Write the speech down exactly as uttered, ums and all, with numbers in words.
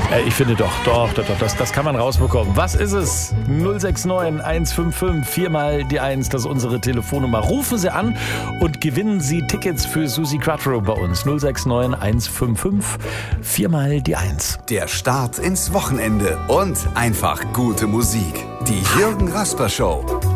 Äh, ich finde doch, doch, doch, doch, das, das kann man rausbekommen. Was ist es? null sechs neun eins fünf fünf, viermal die eins, das ist unsere Telefonnummer. Rufen Sie an und gewinnen Sie Tickets für Suzi Quatro bei uns. null sechs neun eins fünf fünf, viermal die eins. Der Start ins Wochenende und einfach gute Musik. Die Jürgen Rasper Show.